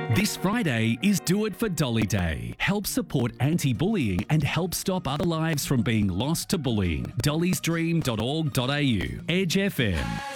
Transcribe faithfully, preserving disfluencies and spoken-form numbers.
This Friday is Do It for Dolly Day. Help support anti-bullying and help stop other lives from being lost to bullying. dollys dream dot org dot a u. Edge F M.